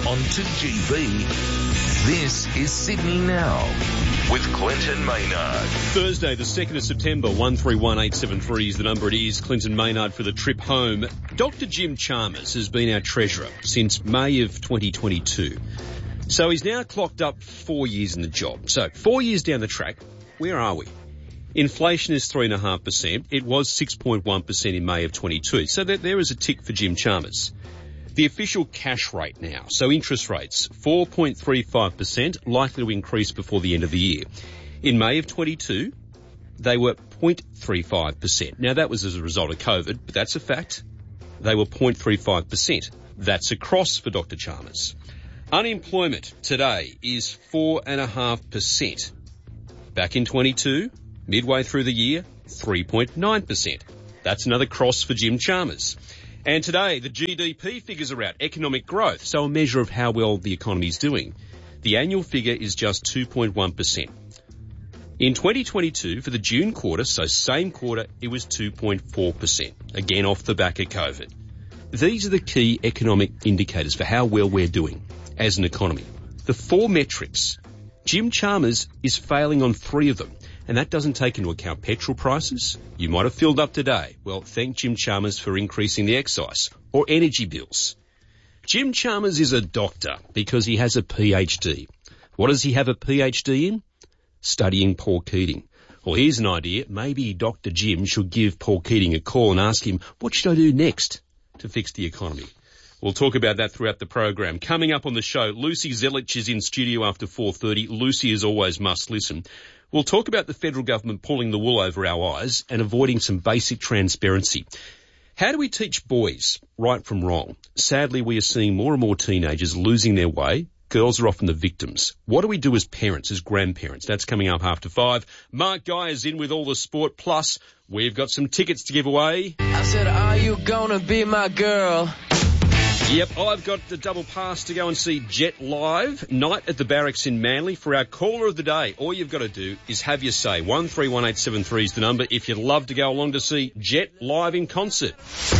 On 2GB, this is Sydney Now with Clinton Maynard. Thursday, the 2nd of September, 131873 is the number it is. Clinton Maynard for the trip home. Dr. Jim Chalmers has been our treasurer since May of 2022. So he's now clocked up 4 years in the job. So 4 years down the track, where are we? Inflation is 3.5%. It was 6.1% in May of 22. So there is a tick for Jim Chalmers. The official cash rate now, so interest rates, 4.35%, likely to increase before the end of the year. In May of 22, they were 0.35%. Now, that was as a result of COVID, but that's a fact. They were 0.35%. That's a cross for Dr. Chalmers. Unemployment today is 4.5%. Back in 22, midway through the year, 3.9%. That's another cross for Jim Chalmers. And today, the GDP figures are out, economic growth, so a measure of how well the economy is doing. The annual figure is just 2.1%. In 2022, for the June quarter, so same quarter, it was 2.4%, again off the back of COVID. These are the key economic indicators for how well we're doing as an economy. The four metrics. Jim Chalmers is failing on three of them. And that doesn't take into account petrol prices. You might have filled up today. Well, thank Jim Chalmers for increasing the excise. Or energy bills. Jim Chalmers is a doctor because he has a PhD. What does he have a PhD in? Studying Paul Keating. Well, here's an idea. Maybe Dr. Jim should give Paul Keating a call and ask him, what should I do next to fix the economy? We'll talk about that throughout the program. Coming up on the show, Lucy Zelich is in studio after 4:30. Lucy, as always, must listen. We'll talk about the federal government pulling the wool over our eyes and avoiding some basic transparency. How do we teach boys right from wrong? Sadly, we are seeing more and more teenagers losing their way. Girls are often the victims. What do we do as parents, as grandparents? That's coming up after 5. Mark Guy is in with all the sport. Plus, we've got some tickets to give away. I said, are you gonna be my girl? Yep, I've got the double pass to go and see Jet live, Night at the Barracks in Manly. For our caller of the day, all you've got to do is have your say. 131873 is the number if you'd love to go along to see Jet live in concert.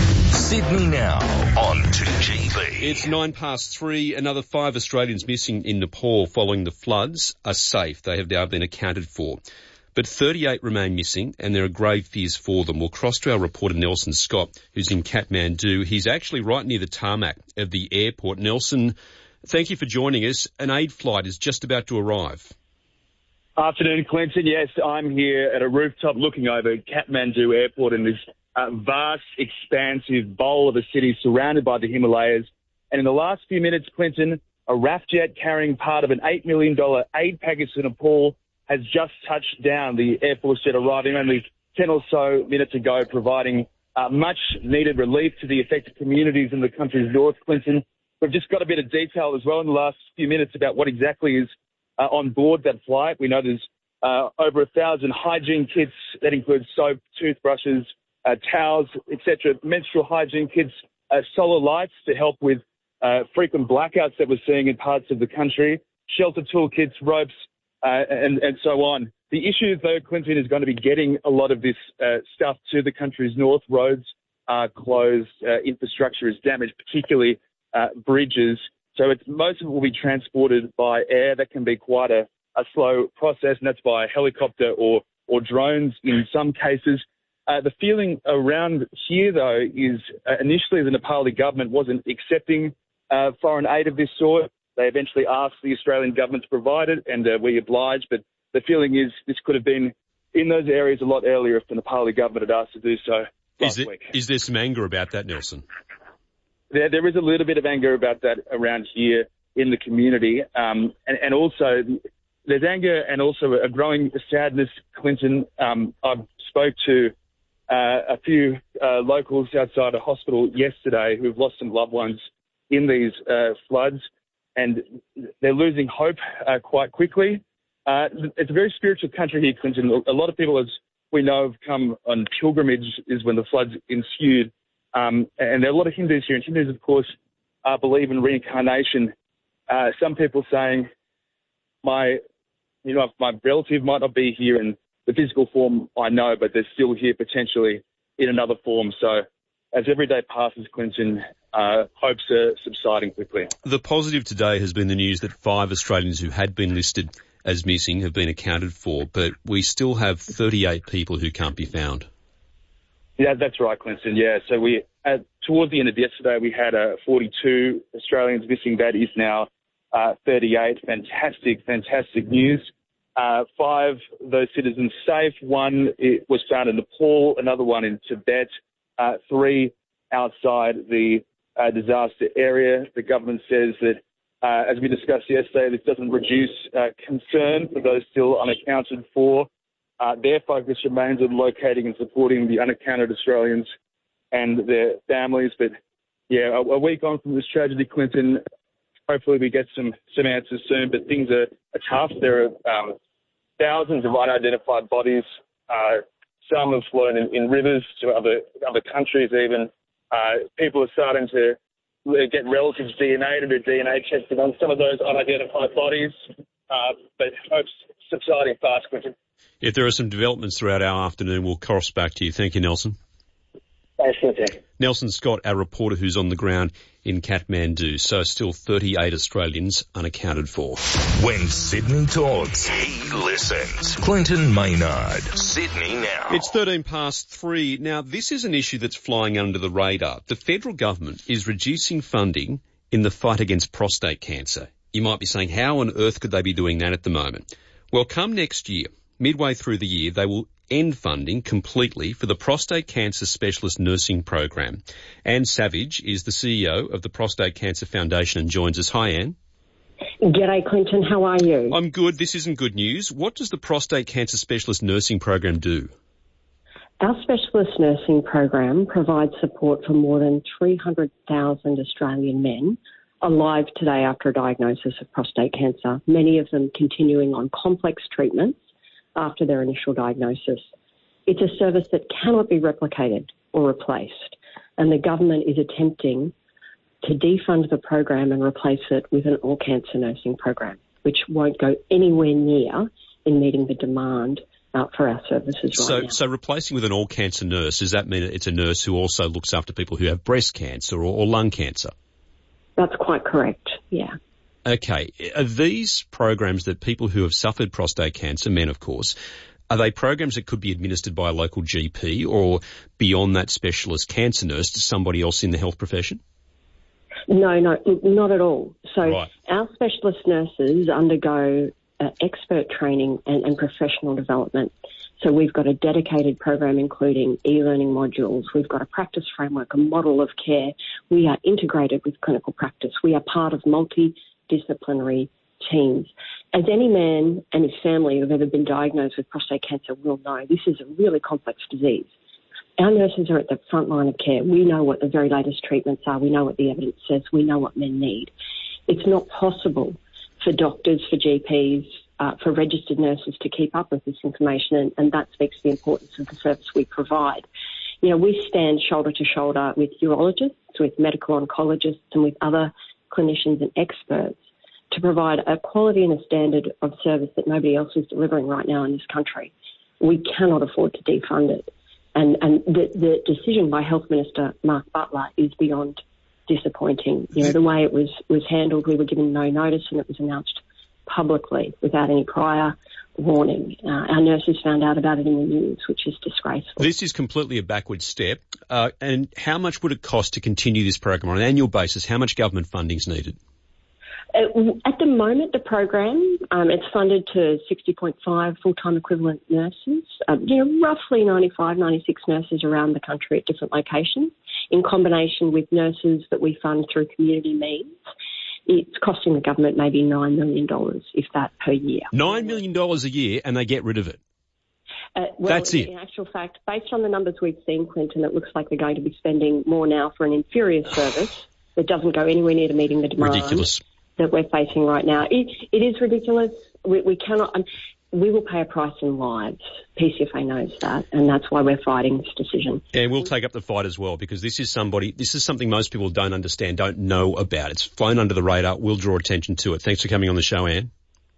Sydney Now on 2GB. It's 3:09. Another 5 Australians missing in Nepal following the floods are safe. They have now been accounted for. But 38 remain missing, and there are grave fears for them. We'll cross to our reporter Nelson Scott, who's in Kathmandu. He's actually right near the tarmac of the airport. Nelson, thank you for joining us. An aid flight is just about to arrive. Afternoon, Clinton. Yes, I'm here at a rooftop looking over Kathmandu Airport in this vast, expansive bowl of a city surrounded by the Himalayas. And in the last few minutes, Clinton, a RAF jet carrying part of an $8 million aid package to Nepal has just touched down. The Air Force jet arriving only 10 or so minutes ago, providing much-needed relief to the affected communities in the country's north, Clinton. We've just got a bit of detail as well in the last few minutes about what exactly is on board that flight. We know there's over 1,000 hygiene kits. That includes soap, toothbrushes, towels, etc., menstrual hygiene kits, solar lights to help with frequent blackouts that we're seeing in parts of the country, shelter toolkits, ropes, and so on. The issue, though, Clinton, is going to be getting a lot of this stuff to the country's north. Roads are closed, infrastructure is damaged, particularly bridges. So most of it will be transported by air. That can be quite a slow process, and that's by helicopter or drones in some cases. The feeling around here, though, is initially the Nepali government wasn't accepting foreign aid of this sort. They eventually asked the Australian government to provide it, and we obliged. But the feeling is this could have been in those areas a lot earlier if the Nepali government had asked to do so last week. Is there some anger about that, Nelson? There is a little bit of anger about that around here in the community. And also there's anger and also a growing sadness, Clinton. I've spoke to a few locals outside a hospital yesterday who've lost some loved ones in these floods, and they're losing hope quite quickly. It's a very spiritual country here, Clinton. A lot of people, as we know, have come on pilgrimage is when the floods ensued. And there are a lot of Hindus here, and Hindus, of course, believe in reincarnation. Some people saying, my relative might not be here in the physical form I know, but they're still here potentially in another form. So as every day passes, Clinton, hopes are subsiding quickly. The positive today has been the news that 5 Australians who had been listed as missing have been accounted for, but we still have 38 people who can't be found. Yeah, that's right, Clinton. Yeah, so towards the end of yesterday, we had 42 Australians missing. That is now 38. Fantastic news. 5 of those citizens safe. 1 was found in Nepal, another one in Tibet, 3 outside the disaster area. The government says that, as we discussed yesterday, this doesn't reduce concern for those still unaccounted for. Their focus remains on locating and supporting the unaccounted Australians and their families. But, yeah, a week on from this tragedy, Clinton, hopefully we get some answers soon. But things are tough. There are thousands of unidentified bodies. Some have flown in rivers to other countries even. People are starting to get relatives' DNA to do DNA testing on some of those unidentified bodies. But hope's subsiding fast, Quentin. If there are some developments throughout our afternoon, we'll cross back to you. Thank you, Nelson. Thanks, Quentin. Nelson Scott, our reporter who's on the ground in Kathmandu. So still 38 Australians unaccounted for. When Sydney talks, he listens. Clinton Maynard, Sydney Now. It's 3:13. Now, this is an issue that's flying under the radar. The federal government is reducing funding in the fight against prostate cancer. You might be saying, how on earth could they be doing that at the moment? Well, come next year, midway through the year, they will end funding completely for the Prostate Cancer Specialist Nursing Program. Anne Savage is the CEO of the Prostate Cancer Foundation and joins us. Hi, Anne. G'day, Clinton. How are you? I'm good. This isn't good news. What does the Prostate Cancer Specialist Nursing Program do? Our specialist nursing program provides support for more than 300,000 Australian men alive today after a diagnosis of prostate cancer, many of them continuing on complex treatments after their initial diagnosis. It's a service that cannot be replicated or replaced, and the government is attempting to defund the program and replace it with an all-cancer nursing program, which won't go anywhere near in meeting the demand for our services right now. So replacing with an all-cancer nurse, does that mean it's a nurse who also looks after people who have breast cancer or lung cancer? That's quite correct, yeah. Okay. Are these programs that people who have suffered prostate cancer, men of course, are they programs that could be administered by a local GP or beyond that specialist cancer nurse to somebody else in the health profession? No, not at all. So right. Our specialist nurses undergo expert training and professional development. So we've got a dedicated program including e-learning modules. We've got a practice framework, a model of care. We are integrated with clinical practice. We are part of multidisciplinary teams. As any man and his family who have ever been diagnosed with prostate cancer will know, this is a really complex disease. Our nurses are at the front line of care. We know what the very latest treatments are. We know what the evidence says. We know what men need. It's not possible for doctors, for GPs, for registered nurses to keep up with this information, and that speaks to the importance of the service we provide. You know, we stand shoulder to shoulder with urologists, with medical oncologists, and with other clinicians and experts to provide a quality and a standard of service that nobody else is delivering right now in this country. We cannot afford to defund it. And the decision by Health Minister Mark Butler is beyond disappointing. You know, the way it was handled, we were given no notice and it was announced publicly without any prior warning. Our nurses found out about it in the news, which is disgraceful. This is completely a backward step. And how much would it cost to continue this program on an annual basis? How much government funding is needed? At the moment, the program, it's funded to 60.5 full-time equivalent nurses, roughly 95, 96 nurses around the country at different locations, in combination with nurses that we fund through community means. It's costing the government maybe $9 million, if that, per year. $9 million a year, and they get rid of it? That's it. In actual fact, based on the numbers we've seen, Clinton, it looks like they're going to be spending more now for an inferior service that doesn't go anywhere near to meeting the demand. Ridiculous. That we're facing right now. It is ridiculous. We cannot, we will pay a price in lives. PCFA knows that, and that's why we're fighting this decision. And we'll take up the fight as well, because this is something most people don't understand, don't know about. It's flown under the radar. We'll draw attention to it. Thanks for coming on the show, Anne.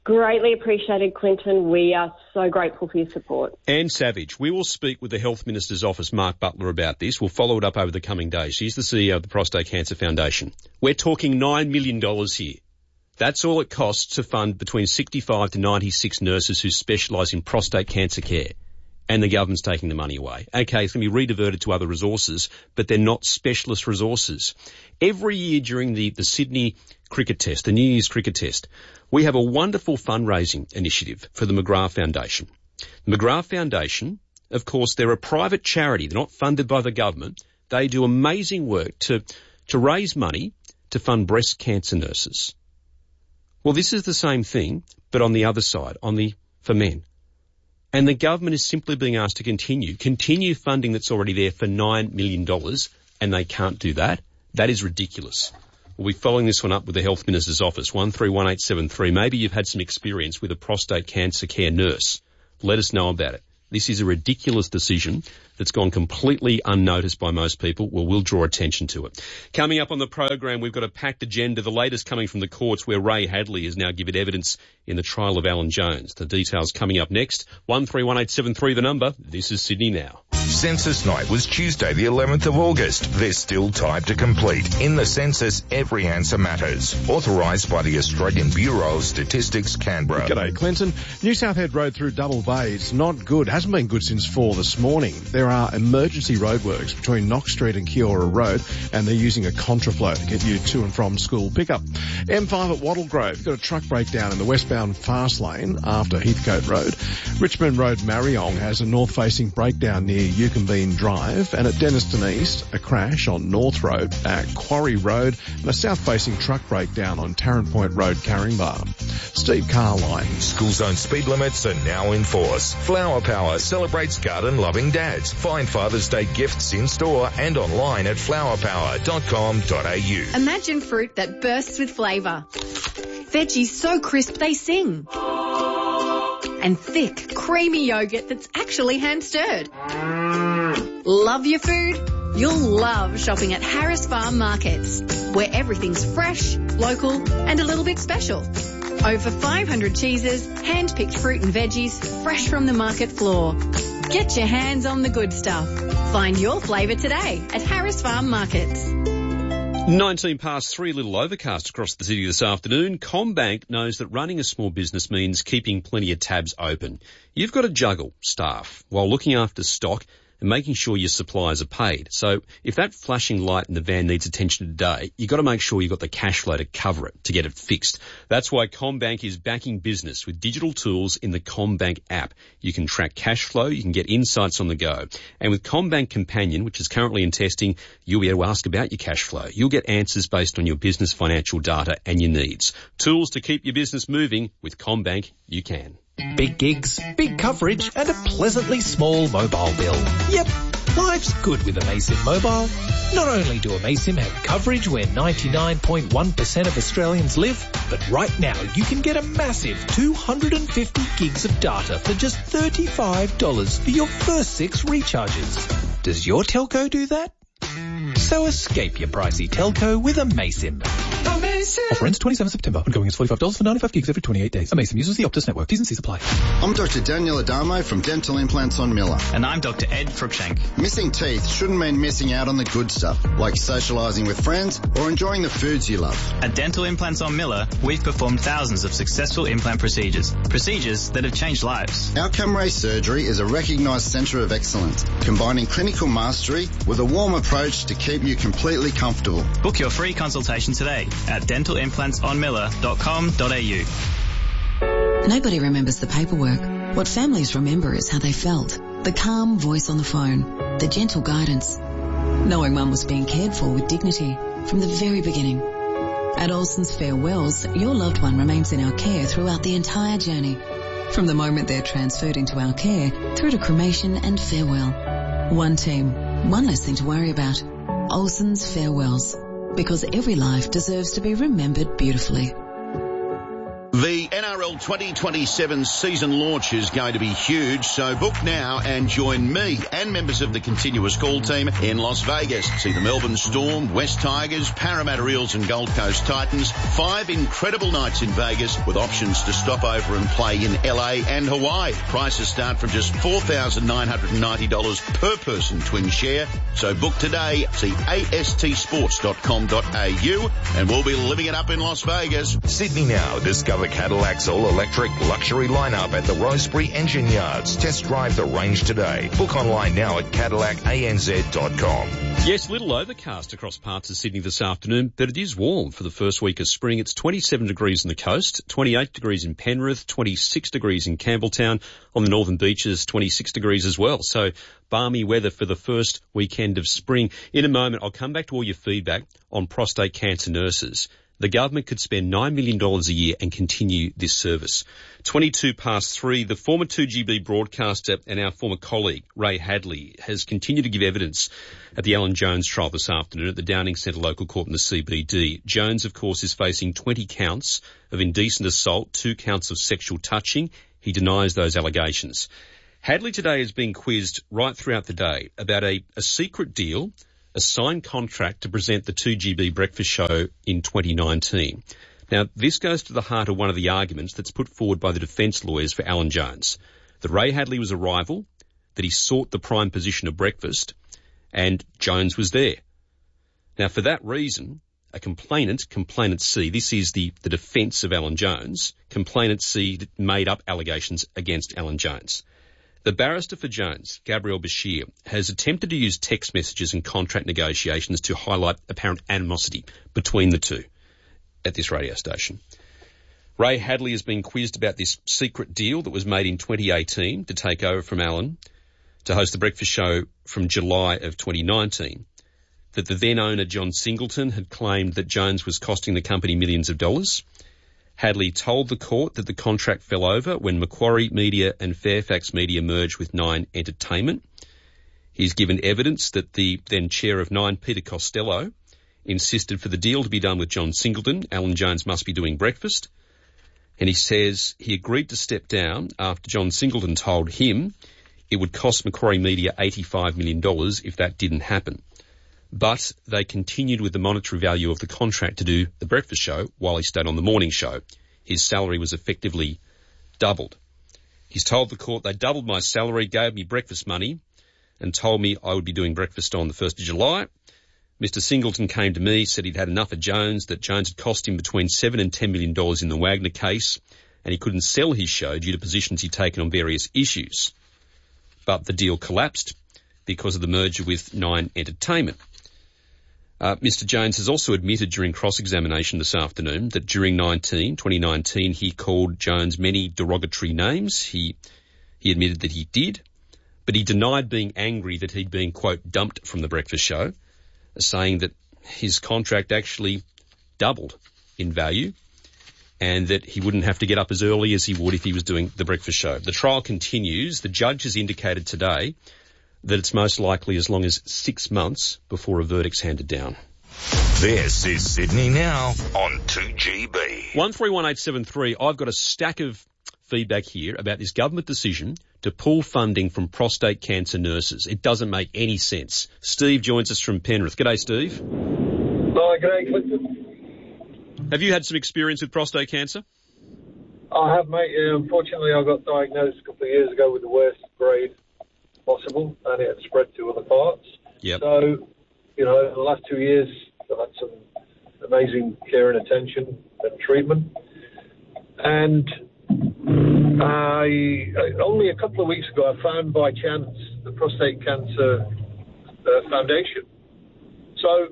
Greatly appreciated, Clinton. We are so grateful for your support. Anne Savage, we will speak with the Health Minister's office, Mark Butler, about this. We'll follow it up over the coming days. She's the CEO of the Prostate Cancer Foundation. We're talking $9 million here. That's all it costs to fund between 65 to 96 nurses who specialise in prostate cancer care. And the government's taking the money away. Okay, it's going to be rediverted to other resources, but they're not specialist resources. Every year during the Sydney cricket test, the New Year's cricket test, we have a wonderful fundraising initiative for the McGrath Foundation. The McGrath Foundation, of course, they're a private charity. They're not funded by the government. They do amazing work to raise money to fund breast cancer nurses. Well, this is the same thing, but on the other side, for men. And the government is simply being asked to continue funding that's already there for $9 million, and they can't do that. That is ridiculous. We'll be following this one up with the Health Minister's office, 131873. Maybe you've had some experience with a prostate cancer care nurse. Let us know about it. This is a ridiculous decision that's gone completely unnoticed by most people. Well, we'll draw attention to it. Coming up on the program, we've got a packed agenda, the latest coming from the courts where Ray Hadley has now given evidence in the trial of Alan Jones. The details coming up next. 131873 the number. This is Sydney Now. Census night was Tuesday the 11th of August. There's still time to complete. In the census, every answer matters. Authorised by the Australian Bureau of Statistics, Canberra. G'day, Clinton. New South Head Road through Double Bay. It's not good. Hasn't been good since 4 this morning. There are emergency roadworks between Knox Street and Kiora Road, and they're using a contraflow to get you to and from school pickup. M5 at Wattle Grove. You've got a truck breakdown in the westbound fast lane after Heathcote Road. Richmond Road Mariong has a north-facing breakdown near Yukonbean Drive, and at Denniston East, a crash on North Road at Quarry Road, and a south-facing truck breakdown on Tarrant Point Road, Caringbah. Steve Carline. School zone speed limits are now in force. Flower Power celebrates garden-loving dads. Find Father's Day gifts in-store and online at flowerpower.com.au. Imagine fruit that bursts with flavour. Veggies so crisp they sing. And thick, creamy yogurt that's actually hand-stirred. Love your food? You'll love shopping at Harris Farm Markets, where everything's fresh, local and a little bit special. Over 500 cheeses, hand-picked fruit and veggies, fresh from the market floor. Get your hands on the good stuff. Find your flavour today at Harris Farm Markets. 19 past 3, little overcast across the city this afternoon. CommBank knows that running a small business means keeping plenty of tabs open. You've got to juggle staff while looking after stock and making sure your suppliers are paid. So if that flashing light in the van needs attention today, you've got to make sure you've got the cash flow to cover it, to get it fixed. That's why CommBank is backing business with digital tools in the CommBank app. You can track cash flow, you can get insights on the go. And with CommBank Companion, which is currently in testing, you'll be able to ask about your cash flow. You'll get answers based on your business financial data and your needs. Tools to keep your business moving. With CommBank, you can. Big gigs, big coverage, and a pleasantly small mobile bill. Yep, life's good with Amaysim Mobile. Not only do Amaysim have coverage where 99.1% of Australians live, but right now you can get a massive 250 gigs of data for just $35 for your first 6 recharges. Does your telco do that? So escape your pricey telco with Amaysim. Offer ends 27 September. Ongoing is $45 for 95 gigs every 28 days. Amaysim uses the Optus network. T's and C's apply. I'm Dr. Daniel Adamo from Dental Implants on Miller. And I'm Dr. Ed Cruikshank. Missing teeth shouldn't mean missing out on the good stuff, like socialising with friends or enjoying the foods you love. At Dental Implants on Miller, we've performed thousands of successful implant procedures that have changed lives. Outcome Ray Surgery is a recognised centre of excellence, combining clinical mastery with a warm approach to keep you completely comfortable. Book your free consultation today at dentalimplantsonmiller.com.au. Nobody remembers the paperwork. What families remember is how they felt. The calm voice on the phone, the gentle guidance, knowing Mum was being cared for with dignity from the very beginning. At Olsen's Farewells, your loved one remains in our care throughout the entire journey, from the moment they're transferred into our care through to cremation and farewell. One team, one less thing to worry about. Olsen's Farewells, because every life deserves to be remembered beautifully. The NRL AFL 2027 season launch is going to be huge, so book now and join me and members of the continuous call team in Las Vegas. See the Melbourne Storm, West Tigers, Parramatta Eels and Gold Coast Titans. 5 incredible nights in Vegas with options to stop over and play in LA and Hawaii. Prices start from just $4,990 per person twin share. So book today. See astsports.com.au and we'll be living it up in Las Vegas. Sydney now. Discover Cadillac's all-electric luxury lineup at the Rosebery Engine Yards. Test drive the range today. Book online now at CadillacANZ.com. Yes, little overcast across parts of Sydney this afternoon, but it is warm for the first week of spring. It's 27 degrees on the coast, 28 degrees in Penrith, 26 degrees in Campbelltown. On the northern beaches, 26 degrees as well. So balmy weather for the first weekend of spring. In a moment, I'll come back to all your feedback on prostate cancer nurses. The government could spend $9 million a year and continue this service. 3:22, the former 2GB broadcaster and our former colleague, Ray Hadley, has continued to give evidence at the Alan Jones trial this afternoon at the Downing Centre Local Court in the CBD. Jones, of course, is facing 20 counts of indecent assault, 2 counts of sexual touching. He denies those allegations. Hadley today has been quizzed right throughout the day about a secret deal, a signed contract to present the 2GB breakfast show in 2019. Now, this goes to the heart of one of the arguments that's put forward by the defence lawyers for Alan Jones, that Ray Hadley was a rival, that he sought the prime position of breakfast, and Jones was there. Now, for that reason, a complainant C, this is the defence of Alan Jones, complainant C made up allegations against Alan Jones. The barrister for Jones, Gabrielle Bashir, has attempted to use text messages and contract negotiations to highlight apparent animosity between the two at this radio station. Ray Hadley has been quizzed about this secret deal that was made in 2018 to take over from Alan to host the breakfast show from July of 2019, that the then owner John Singleton had claimed that Jones was costing the company millions of dollars. Hadley told the court that the contract fell over when Macquarie Media and Fairfax Media merged with Nine Entertainment. He's given evidence that the then chair of Nine, Peter Costello, insisted for the deal to be done with John Singleton, Alan Jones must be doing breakfast. And he says he agreed to step down after John Singleton told him it would cost Macquarie Media $85 million if that didn't happen. But they continued with the monetary value of the contract to do the breakfast show while he stayed on the morning show. His salary was effectively doubled. He's told the court they doubled my salary, gave me breakfast money, and told me I would be doing breakfast on the 1st of July. Mr. Singleton came to me, said he'd had enough of Jones, that Jones had cost him between $7 and $10 million in the Wagner case, and he couldn't sell his show due to positions he'd taken on various issues. But the deal collapsed because of the merger with Nine Entertainment. Mr. Jones has also admitted during cross-examination this afternoon that during 2019, he called Jones many derogatory names. He admitted that he did, but he denied being angry that he'd been, quote, dumped from the breakfast show, saying that his contract actually doubled in value and that he wouldn't have to get up as early as he would if he was doing the breakfast show. The trial continues. The judge has indicated today that it's most likely as long as 6 months before a verdict's handed down. This is Sydney Now on 2GB. 131873, I've got a stack of feedback here about this government decision to pull funding from prostate cancer nurses. It doesn't make any sense. Steve joins us from Penrith. G'day, Steve. Hi, g'day, Clifton. Have you had some experience with prostate cancer? I have, mate. Unfortunately, I got diagnosed a couple of years ago with the worst grade possible, and it had spread to other parts. Yep. So, in the last 2 years, I've had some amazing care and attention and treatment. And only a couple of weeks ago, I found by chance the Prostate Cancer Foundation. So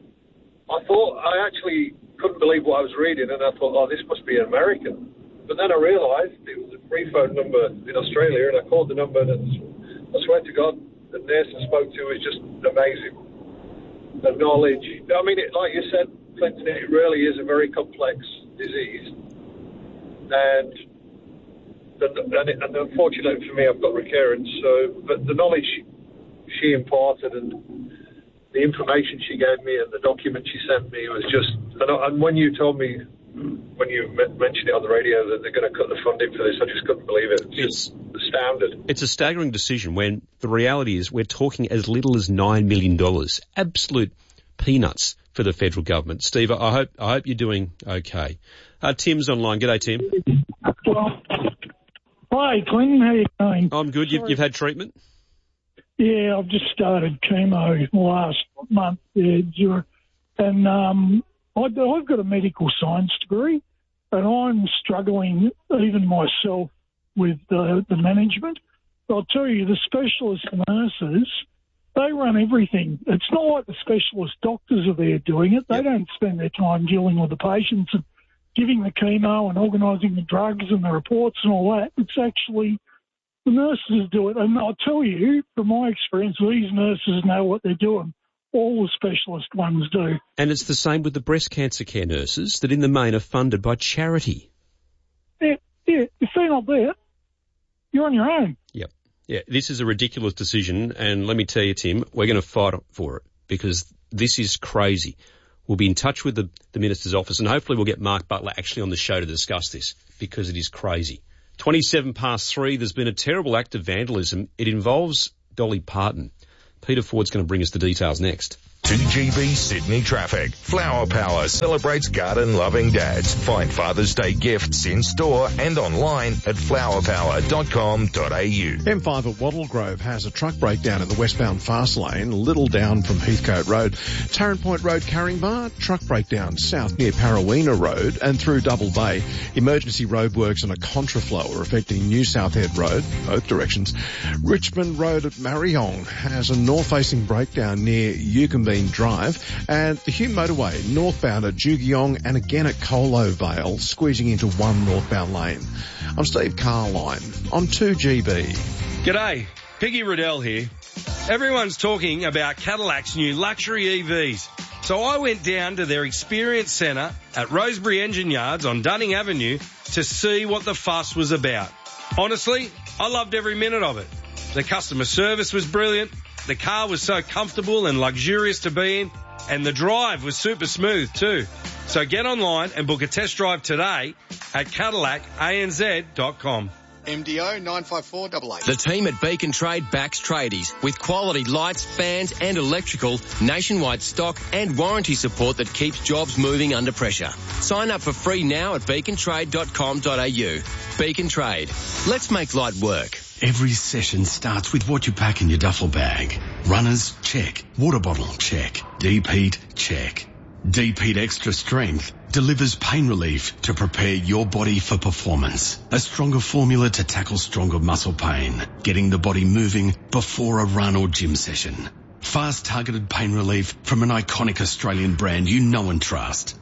I actually couldn't believe what I was reading, and I thought, oh, this must be American. But then I realised it was a free phone number in Australia, and I called the number, and I swear to God, the nurse I spoke to was just amazing. The knowledge. I mean, like you said, Clinton, it really is a very complex disease. And unfortunately for me, I've got recurrence. But the knowledge she imparted and the information she gave me and the document she sent me was just... And when you told me when you mentioned it on the radio that they're going to cut the funding for this, I just couldn't believe it. It's astounded. It's a staggering decision when the reality is we're talking as little as $9 million. Absolute peanuts for the federal government. Steve, I hope you're doing okay. Tim's online. G'day, Tim. Well, hi, Clinton. How you going? I'm good. You've had treatment? Yeah, I've just started chemo last month. And I've got a medical science degree, and I'm struggling even myself with the management. I'll tell you, the specialist nurses, they run everything. It's not like the specialist doctors are there doing it. They don't spend their time dealing with the patients and giving the chemo and organising the drugs and the reports and all that. It's actually the nurses do it. And I'll tell you, from my experience, these nurses know what they're doing. All the specialist ones do. And it's the same with the breast cancer care nurses that in the main are funded by charity. Yeah. If they're not there, you're on your own. Yep. Yeah, this is a ridiculous decision, and let me tell you, Tim, we're going to fight for it because this is crazy. We'll be in touch with the Minister's office, and hopefully we'll get Mark Butler actually on the show to discuss this because it is crazy. 3:27, there's been a terrible act of vandalism. It involves Dolly Parton. Peter Ford's going to bring us the details next. 2GB Sydney traffic. Flower Power celebrates garden-loving dads. Find Father's Day gifts in store and online at flowerpower.com.au. M5 at Wattle Grove has a truck breakdown in the westbound fast lane, a little down from Heathcote Road. Tarrant Point Road, Caringbah, truck breakdown south near Parawina Road and through Double Bay. Emergency roadworks on a contraflow are affecting New Southhead Road, both directions. Richmond Road at Mariong has a north-facing breakdown near Yukonbean Drive, and the Hume Motorway northbound at Jugiong and again at Colo Vale, squeezing into one northbound lane. I'm Steve Carline on 2GB. G'day, Piggy Riddell here. Everyone's talking about Cadillac's new luxury EVs. So I went down to their experience centre at Rosebery Engine Yards on Dunning Avenue to see what the fuss was about. Honestly, I loved every minute of it. The customer service was brilliant. The car was so comfortable and luxurious to be in, and the drive was super smooth too. So get online and book a test drive today at CadillacANZ.com. MDO 95488. The team at Beacon Trade backs tradies with quality lights, fans and electrical, nationwide stock and warranty support that keeps jobs moving under pressure. Sign up for free now at beacontrade.com.au. Beacon Trade. Let's make light work. Every session starts with what you pack in your duffel bag. Runners, check. Water bottle, check. Deep heat, check. Deep Heat Extra Strength delivers pain relief to prepare your body for performance. A stronger formula to tackle stronger muscle pain, getting the body moving before a run or gym session. Fast targeted pain relief from an iconic Australian brand you know and trust.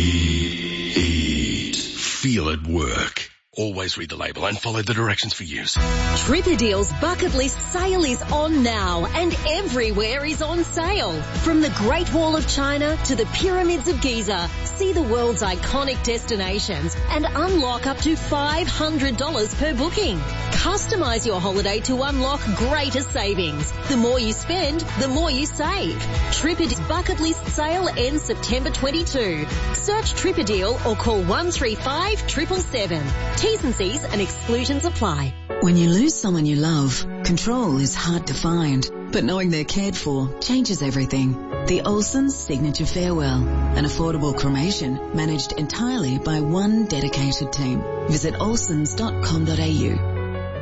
Deep. Feel it work. Always read the label and follow the directions for use. Tripperdeal's bucket list sale is on now and everywhere is on sale. From the Great Wall of China to the Pyramids of Giza, see the world's iconic destinations and unlock up to $500 per booking. Customize your holiday to unlock greater savings. The more you spend, the more you save. Tripperdeal's bucket list sale ends September 22. Search Tripperdeal or call 135 777. T's and C's and exclusions apply. When you lose someone you love, control is hard to find, but knowing they're cared for changes everything. The Olsen's Signature Farewell, an affordable cremation managed entirely by one dedicated team. Visit olsens.com.au.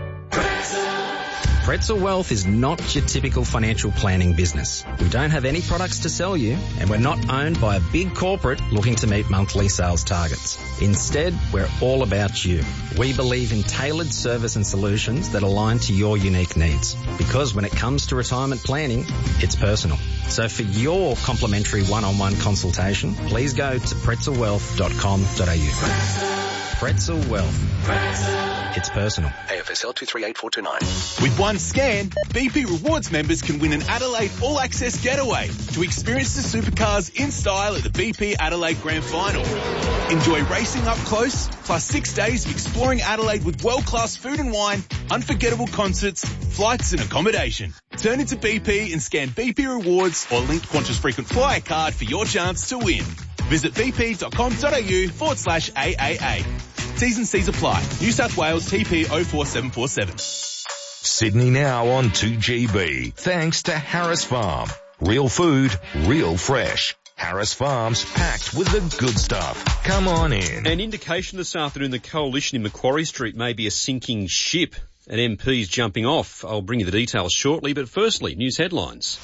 Pretzel Wealth is not your typical financial planning business. We don't have any products to sell you, and we're not owned by a big corporate looking to meet monthly sales targets. Instead, we're all about you. We believe in tailored service and solutions that align to your unique needs. Because when it comes to retirement planning, it's personal. So for your complimentary one-on-one consultation, please go to pretzelwealth.com.au. Pretzel Wealth. It's personal. AFSL 238429. With one scan, BP Rewards members can win an Adelaide All-Access getaway to experience the supercars in style at the BP Adelaide Grand Final. Enjoy racing up close, plus 6 days of exploring Adelaide with world-class food and wine, unforgettable concerts, flights and accommodation. Turn into BP and scan BP Rewards or link Qantas Frequent Flyer card for your chance to win. Visit bp.com.au/AAA. T's and C's apply. New South Wales TP 04747. Sydney Now on 2GB. Thanks to Harris Farm. Real food, real fresh. Harris Farms, packed with the good stuff. Come on in. An indication this afternoon the coalition in Macquarie Street may be a sinking ship. An MP's jumping off. I'll bring you the details shortly, but firstly, news headlines.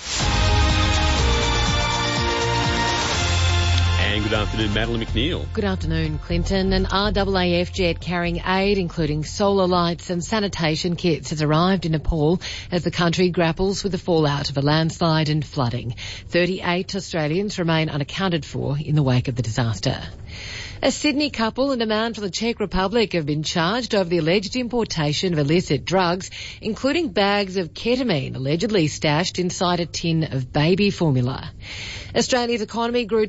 And good afternoon, Madeline McNeil. Good afternoon, Clinton. An RAAF jet carrying aid, including solar lights and sanitation kits, has arrived in Nepal as the country grapples with the fallout of a landslide and flooding. 38 Australians remain unaccounted for in the wake of the disaster. A Sydney couple and a man from the Czech Republic have been charged over the alleged importation of illicit drugs, including bags of ketamine allegedly stashed inside a tin of baby formula. Australia's economy grew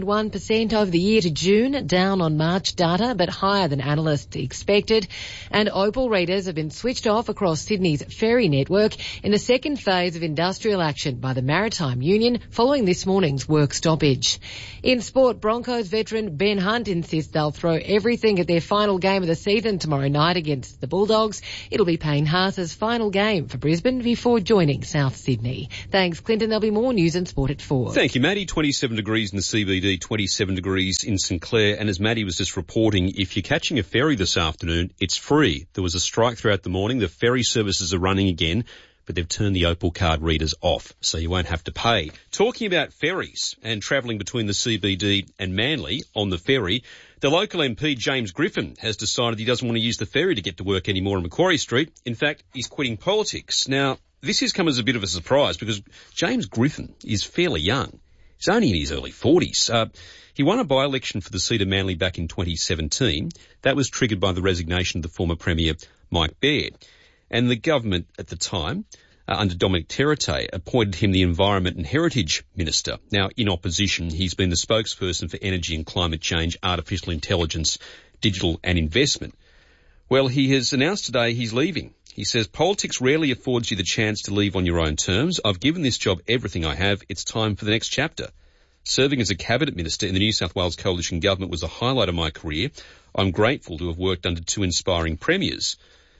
2.1% over the year to June, down on March data, but higher than analysts expected. And Opal readers have been switched off across Sydney's ferry network in the second phase of industrial action by the Maritime Union following this morning's work stoppage. In sport, Broncos veteran Ben Hunt insists they'll throw everything at their final game of the season tomorrow night against the Bulldogs. It'll be Payne Haas's final game for Brisbane before joining South Sydney. Thanks, Clinton. There'll be more news and sport at 4. Thank you, Maddie. 27 degrees in the CBD, 27 degrees in St Clair. And as Maddie was just reporting, if you're catching a ferry this afternoon, it's free. There was a strike throughout the morning. The ferry services are running again, but they've turned the Opal card readers off, so you won't have to pay. Talking about ferries and travelling between the CBD and Manly on the ferry, the local MP, James Griffin, has decided he doesn't want to use the ferry to get to work anymore on Macquarie Street. In fact, he's quitting politics. Now, this has come as a bit of a surprise because James Griffin is fairly young. He's only in his early 40s. He won a by-election for the seat of Manly back in 2017. That was triggered by the resignation of the former Premier, Mike Baird. And the government at the time, under Dominic Terate, appointed him the Environment and Heritage Minister. Now, in opposition, he's been the spokesperson for energy and climate change, artificial intelligence, digital and investment. Well, he has announced today he's leaving. He says, politics rarely affords you the chance to leave on your own terms. I've given this job everything I have. It's time for the next chapter. Serving as a cabinet minister in the New South Wales coalition government was a highlight of my career. I'm grateful to have worked under two inspiring premiers.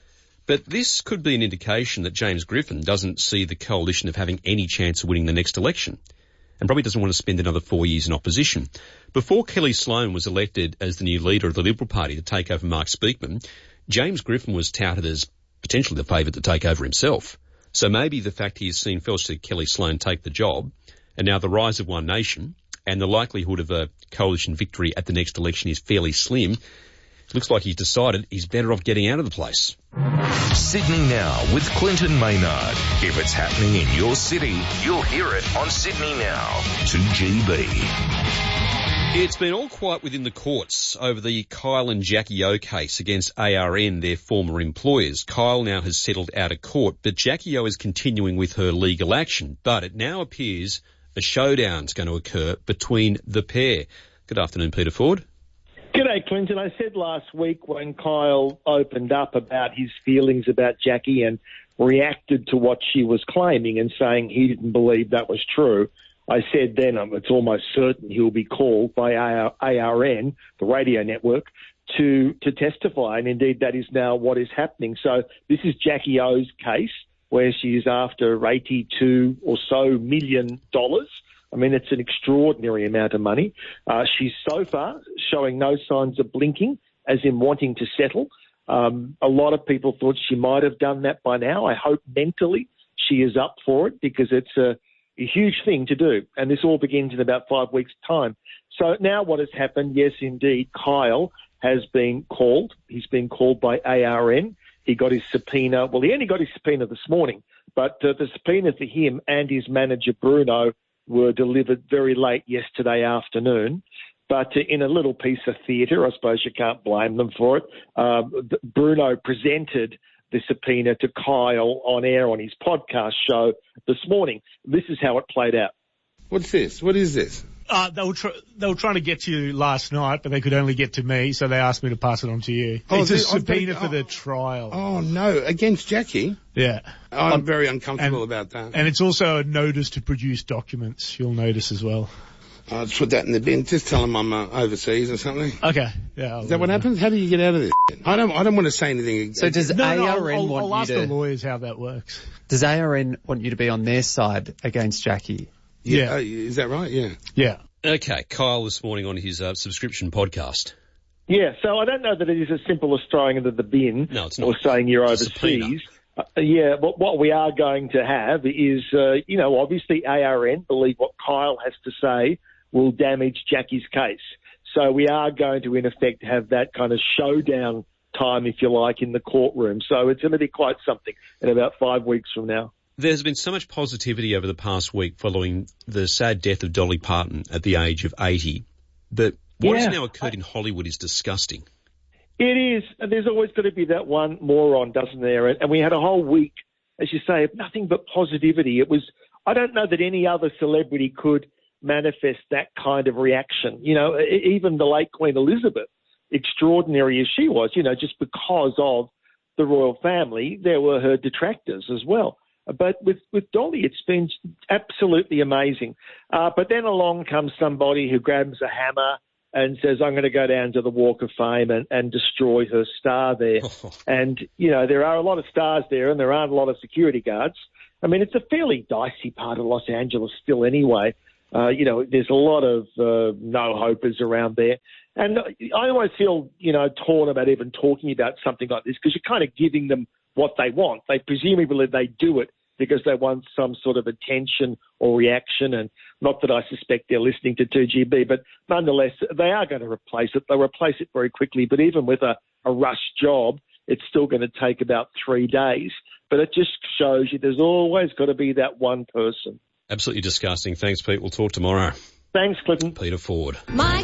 But this could be an indication that James Griffin doesn't see the coalition of having any chance of winning the next election and probably doesn't want to spend another 4 years in opposition. Before Kelly Sloan was elected as the new leader of the Liberal Party to take over Mark Speakman, James Griffin was touted as potentially the favourite to take over himself. So maybe the fact he has seen Felster Kelly Sloan take the job and now the rise of One Nation and the likelihood of a coalition victory at the next election is fairly slim, looks like he's decided he's better off getting out of the place. Sydney Now with Clinton Maynard. If it's happening in your city, you'll hear it on Sydney Now. 2GB. It's been all quiet within the courts over the Kyle and Jackie O case against ARN, their former employers. Kyle now has settled out of court, but Jackie O is continuing with her legal action. But it now appears a showdown's going to occur between the pair. Good afternoon, Peter Ford. G'day, Clinton. I said last week when Kyle opened up about his feelings about Jackie and reacted to what she was claiming and saying he didn't believe that was true, I said then it's almost certain he'll be called by ARN, the radio network, to testify. And indeed, that is now what is happening. So this is Jackie O's case where she is after $82 or so million. I mean, it's an extraordinary amount of money. She's so far showing no signs of blinking, as in wanting to settle. A lot of people thought she might have done that by now. I hope mentally she is up for it because it's a huge thing to do. And this all begins in about 5 weeks' time. So now what has happened, yes, indeed, Kyle has been called. He's been called by ARN. He got his subpoena. Well, he only got his subpoena this morning, but the subpoena for him and his manager, Bruno, were delivered very late yesterday afternoon. But in a little piece of theatre, I suppose you can't blame them for it, Bruno presented the subpoena to Kyle on air on his podcast show this morning. This is how it played out. What's this? What is this? They were trying to get to you last night, but they could only get to me, so they asked me to pass it on to you. It's a subpoena for the trial. Oh, no. Against Jackie? Yeah. I'm very uncomfortable about that. And it's also a notice to produce documents, you'll notice as well. I'll just put that in the bin. Just tell them I'm overseas or something. Okay. Yeah. Is that what happens? How do you get out of this? I don't want to say anything. So does ARN want I'll you ask to... the lawyers how that works. Does ARN want you to be on their side against Jackie? Yeah. Is that right? Yeah. Yeah. Okay, Kyle this morning on his subscription podcast. Yeah, so I don't know that it is as simple as throwing it in the bin No, it's not. or saying you're It's a subpoena. overseas. But what we are going to have is, obviously ARN believe what Kyle has to say will damage Jackie's case. So we are going to, in effect, have that kind of showdown time, if you like, in the courtroom. So it's going to be quite something in about 5 weeks from now. There's been so much positivity over the past week following the sad death of Dolly Parton at the age of 80 that what has now occurred in Hollywood is disgusting. It is. There's always got to be that one moron, doesn't there? And we had a whole week, as you say, of nothing but positivity. It was, I don't know that any other celebrity could manifest that kind of reaction. You know, even the late Queen Elizabeth, extraordinary as she was, just because of the royal family, there were her detractors as well. But with Dolly, it's been absolutely amazing. But then along comes somebody who grabs a hammer and says, I'm going to go down to the Walk of Fame and destroy her star there. And, there are a lot of stars there and there aren't a lot of security guards. I mean, it's a fairly dicey part of Los Angeles still anyway. There's a lot of no-hopers around there. And I always feel, torn about even talking about something like this because you're kind of giving them what they want. They presumably they do it because they want some sort of attention or reaction, and not that I suspect they're listening to 2GB, but nonetheless, they are going to replace it. They'll replace it very quickly, but even with a rush job, it's still going to take about 3 days. But it just shows you there's always got to be that one person. Absolutely disgusting. Thanks, Pete. We'll talk tomorrow. Thanks, Clinton. Peter Ford. My